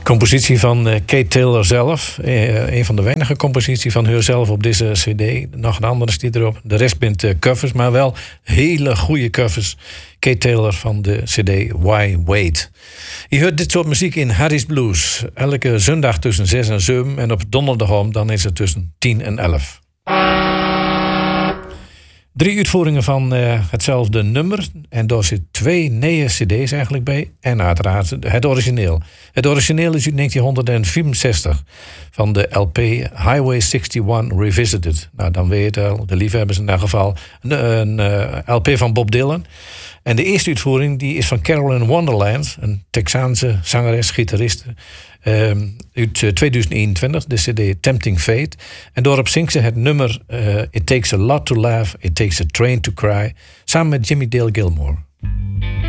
Compositie van Kate Taylor zelf. Een van de weinige composities van haarzelf op deze cd. Nog een andere stiet erop. De rest bent covers, maar wel hele goede covers. Kate Taylor van de cd Why Wait. Je hoort dit soort muziek in Harry's Blues. Elke zondag tussen 6 en 7. En op donderdag dan is het tussen 10 en 11. 3 uitvoeringen van hetzelfde nummer. En daar zitten 2 nieuwe cd's eigenlijk bij. En uiteraard het origineel. Het origineel is uit 1964. Van de LP Highway 61 Revisited. Nou, dan weet je het al. De liefhebbers in dat geval. Een LP van Bob Dylan. En de eerste uitvoering die is van Carolyn Wonderland. Een Texaanse zangeres, gitariste. Uit 2021, de cd Tempting Fate. En daarop zingt ze het nummer It Takes a Lot to Laugh, It Takes a Train to Cry. Samen met Jimmy Dale Gilmore.